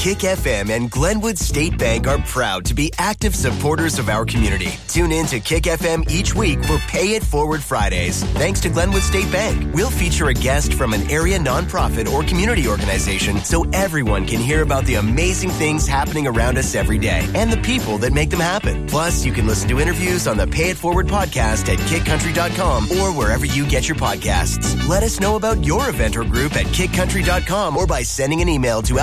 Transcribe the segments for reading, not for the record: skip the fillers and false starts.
Kick FM and Glenwood State Bank are proud to be active supporters of our community. Tune in to Kick FM each week for Pay It Forward Fridays. Thanks to Glenwood State Bank, we'll feature a guest from an area nonprofit or community organization so everyone can hear about the amazing things happening around us every day and the people that make them happen. Plus, you can listen to interviews on the Pay It Forward podcast at kickcountry.com or wherever you get your podcasts. Let us know about your event or group at kickcountry.com or by sending an email to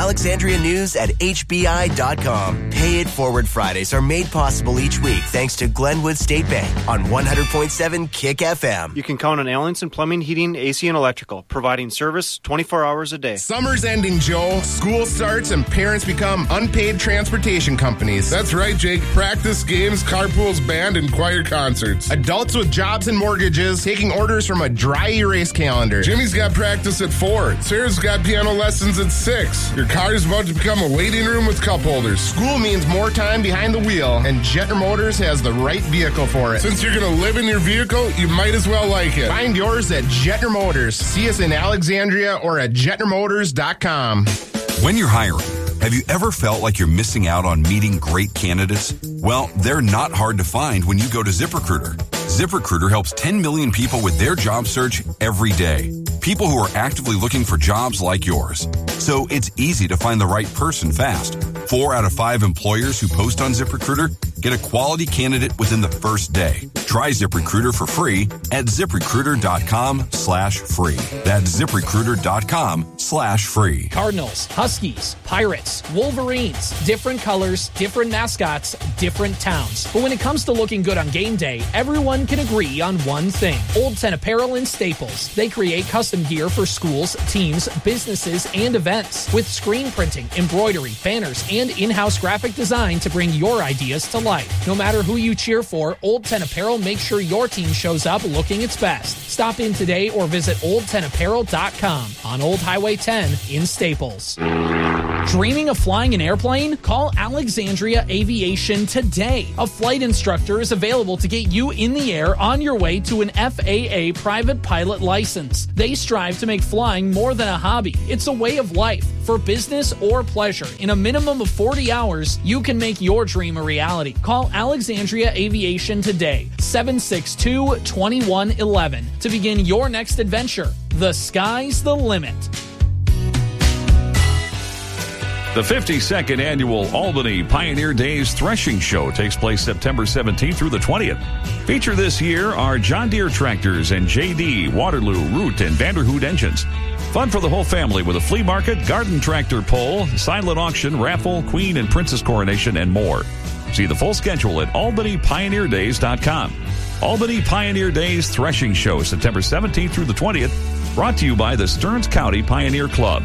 alexandrianews@hbi.com. Pay It Forward Fridays are made possible each week thanks to Glenwood State Bank on 100.7 Kick FM. You can count on Allenson Plumbing, Heating, AC, and Electrical, providing service 24 hours a day. Summer's ending, Joe. School starts and parents become unpaid transportation companies. That's right, Jake. Practice games, carpools, band, and choir concerts. Adults with jobs and mortgages taking orders from a dry erase calendar. Jimmy's got practice at 4. Sarah's got piano lessons at 6. Your car is about to become a waiting room with cup holders. School means more time behind the wheel, and Jettner Motors has the right vehicle for it. Since you're going to live in your vehicle, you might as well like it. Find yours at Jettner Motors. See us in Alexandria or at JettnerMotors.com. When you're hiring, have you ever felt like you're missing out on meeting great candidates? Well, they're not hard to find when you go to ZipRecruiter. ZipRecruiter helps 10 million people with their job search every day. People who are actively looking for jobs like yours. So it's easy to find the right person fast. 4 out of 5 employers who post on ZipRecruiter get a quality candidate within the first day. Try ZipRecruiter for free at ZipRecruiter.com/free. That's ZipRecruiter.com/free. Cardinals, Huskies, Pirates, Wolverines, different colors, different mascots, different towns. But when it comes to looking good on game day, everyone can agree on one thing. Old 10 Apparel in Staples. They create custom gear for schools, teams, businesses, and events with screen printing, embroidery, banners, and in-house graphic design to bring your ideas to life. No matter who you cheer for, Old 10 Apparel makes sure your team shows up looking its best. Stop in today or visit old10apparel.com on Old Highway 10 in Staples. Dreaming of flying an airplane? Call Alexandria Aviation today. A flight instructor is available to get you in the air on your way to an FAA private pilot license. They strive to make flying more than a hobby. It's a way of life. For business or pleasure, in a minimum of 40 hours, you can make your dream a reality. Call Alexandria Aviation today, 762-2111, to begin your next adventure. The sky's the limit. The 52nd annual Albany Pioneer Days Threshing Show takes place September 17th through the 20th. Feature this year are John Deere tractors and JD, Waterloo, Root, and Vanderhoot engines. Fun for the whole family with a flea market, garden tractor pull, silent auction, raffle, queen and princess coronation, and more. See the full schedule at AlbanyPioneerDays.com. Albany Pioneer Days Threshing Show, September 17th through the 20th, brought to you by the Stearns County Pioneer Club.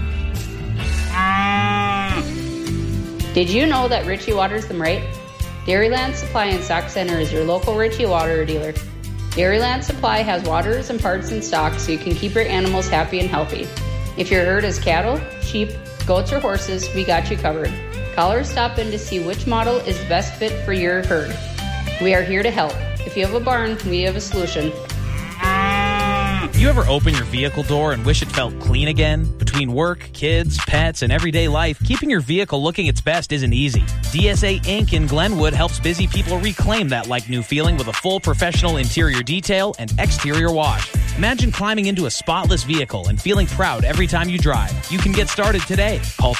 Did you know that Ritchie waters them right? Dairyland Supply and Stock Center is your local Ritchie water dealer. Dairyland Supply has waters and parts in stock so you can keep your animals happy and healthy. If your herd is cattle, sheep, goats, or horses, we got you covered. Call or stop in to see which model is the best fit for your herd. We are here to help. If you have a barn, we have a solution. You ever open your vehicle door and wish it felt clean again? Between work, kids, pets, and everyday life, keeping your vehicle looking its best isn't easy. DSA Inc. in Glenwood helps busy people reclaim that like-new feeling with a full professional interior detail and exterior wash. Imagine climbing into a spotless vehicle and feeling proud every time you drive. You can get started today. Call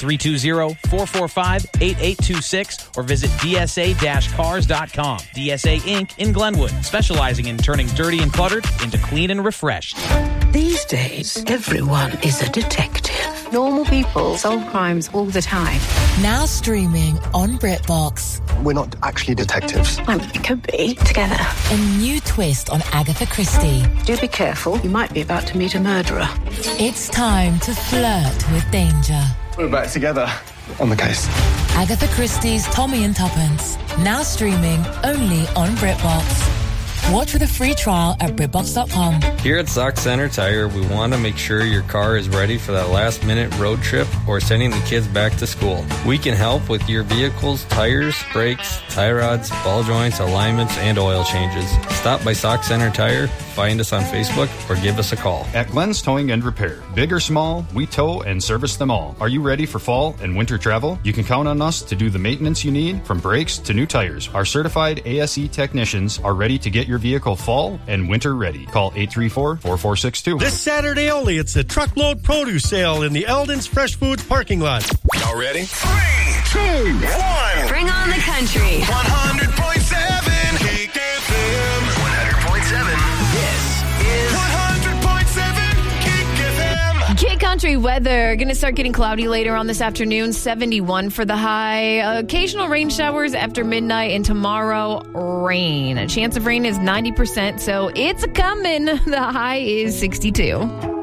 320-445-8826 or visit dsa-cars.com. DSA Inc. in Glenwood, specializing in turning dirty and cluttered into clean and refreshed. These days, everyone is a detective. Normal people solve crimes all the time. Now streaming on BritBox. We're not actually detectives. We could be together. A new twist on Agatha Christie. Do be careful. You might be about to meet a murderer. It's time to flirt with danger. We're back together on the case. Agatha Christie's Tommy and Tuppence. Now streaming only on BritBox. Watch with a free trial at BritBox.com. Here at Sock Center Tire, we want to make sure your car is ready for that last-minute road trip or sending the kids back to school. We can help with your vehicle's tires, brakes, tie rods, ball joints, alignments, and oil changes. Stop by Sock Center Tire, find us on Facebook, or give us a call. At Glenn's Towing and Repair, big or small, we tow and service them all. Are you ready for fall and winter travel? You can count on us to do the maintenance you need, from brakes to new tires. Our certified ASE technicians are ready to get your vehicle fall and winter ready. Call 834-4462. This Saturday only, it's a truckload produce sale in the Eldon's Fresh Foods parking lot. Y'all ready? 3, 2, 1. Bring on the country. 100.7 Kick FM. 100.7. This is 100.7 Kick FM. Kick Country weather. Going to start getting cloudy later on this afternoon. 71 for the high. Occasional rain showers after midnight, and tomorrow, rain. A chance of rain is 90%, so it's coming. The high is 62.